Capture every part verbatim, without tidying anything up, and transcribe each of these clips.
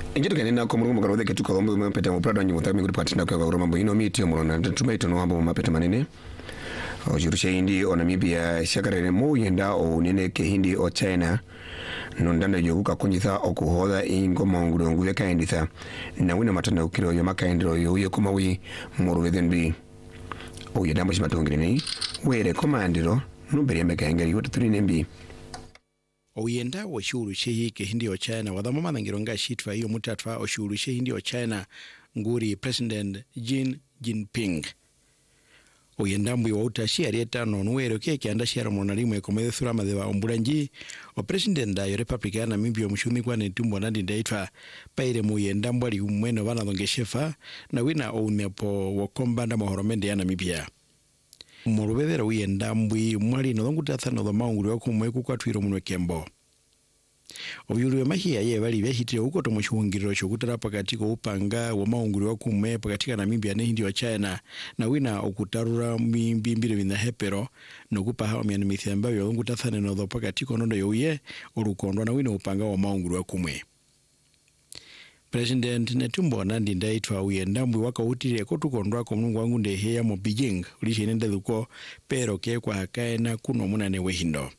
Ingeto kanena ko murumo karode ketu ko mbo mapeta mu prado nyimuta mi guri na kwa mambo ino miti mu na tumaito no mambo mapeta manene o jurushe hindi o Namibia shakarere mu yenda o nene ke hindi o China nondanda yoguka kunyitha okuhoda ingoma ngurungu ya kainditha na wina matana ukiro yo makaindiro yo ye kumawi muru within o yedambo shimatongireni were komandiro nubere mekangeri yote three nembi oyenda washurushe hike hindi o China wadhamo manangiro nga shitwa hiyo mutatwa oshurushe hindi o China nguri President Xi Jinping oyenda mbui wa utashi arieta nonuwero keke anda shiara monalimu ya komede thurama dewa ombulanji o President da yo Republika na mimbi wa mshumi kwa netumbo nandi ndaitwa paire mu oyenda mbwali umweno wana dhonge shefa na wina o unepo wakombanda mahoromende ya Namibia Morubedera uyenda mbui mwali no dongutatha no maunguri wakumwe kukwatwiro munwe kembo Obyulu mahia ye bali behitire uko to mushungiriro shokutara pakati ko upanga wa maunguri wakumwe pakati na Namibia ne hindi wa China na wina okutarura mimbimbire bina hepero no kupaha omyana mithemba yo dongutatha no do pakati ko nondo yoye orukondo na wina upanga wa maunguri wakumwe President Netumbo nandi ndaitwa uyenda mbui waka utire kotukondwa ko mungu wangu ndehe ya mo Beijing ulishe nende duko pero ke kwa hakaena kuno munane wehindo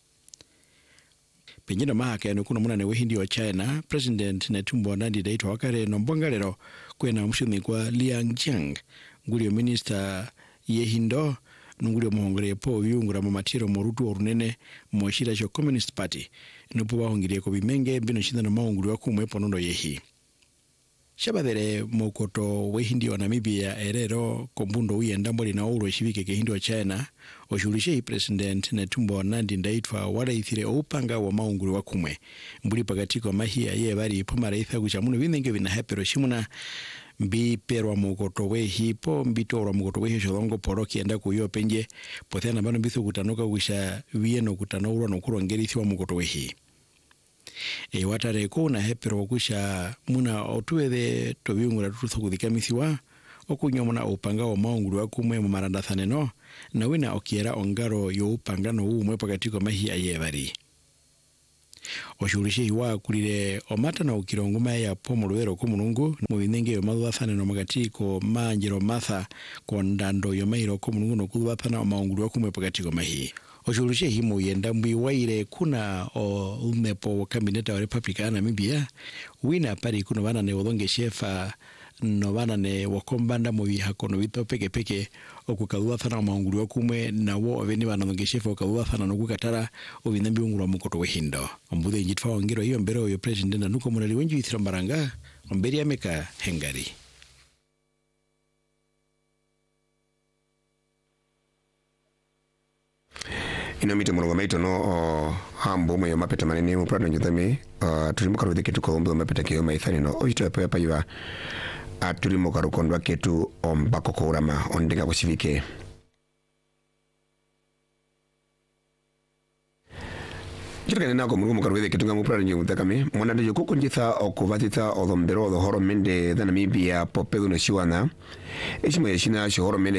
Penyina mahakaena kuno munane wehindi wa China President Netumbo nandi ndaitwa wakare no mbongalero kwena mshumi kwa Liang Jiang nguli minister yehindo nunguli muhongere po yungura mamatiro morutu orunene moshira cho Communist Party nupo bahongire ko bimenge bino shinda no maunguri wakumwe ponondo yehi Shabadere mokoto wehindi wa Namibia erero kombundo uyenda mboli na uro shibike ke hindi wa China oshulishe President Netumbo nandi ndaitwa wala ithire upanga wa maunguri wa kumwe mbuli pagatiko mahia ye bari pomara itha kuchamuno binenge bina hepero shimuna mbi perwa mokoto wehi po mbitoro mokoto wehi shodongo poroki enda kuyo penje pothena bano bithu kutanoka wisha wieno kutanaurwa no kurongerithi mokoto wehi E watare ko na hepero kusha muna otuwede tobiungura tutho kudhikamisiwa okunyomona upanga wa maunguru wa kumwe mu marandathane no na wina okiera ongaro yo upanga no umwe pakatiko mahi ayebari oshulishe wa kulire omata na ukironguma ya pomolwero ko munungu mu binenge yo madwathane no magatiko manjero matha ko ndando yo mairo ko munungu no kudwathana maunguru wa kumwe pakatiko mahi Oshulishe himu yenda mbui waire kuna o umepo wa kabineta wa Republika na Namibia wina pari kuna wana ne wadonge shefa no wana ne wakombanda mwi hakono wito peke peke okukadua thana maunguri wakumwe na wo oveni wana wadonge shefa okadua thana no kukatara ovinambi unguru wa mukoto wehindo ombude njitfa wangiro hiyo mbero yo President na nuko munali wenju ithira mbaranga omberi ya meka hengari ino miti murongo maito no o hambo mwe mapeta manene mu prado njutami uh, tuli mukarudhe ketu ko mbo mapeta kiyo maithani no ojito ya pa yiwa atuli mukarukondwa ketu ombako ko urama ondega kushivike Jirgane nako murugo mukarudhe ketu ngamu prado njutakami mwana ndio kukunjitha okuvatitha odombero odohoro mende dha Namibia popedo no shiwana eshimo yeshina shohoro mende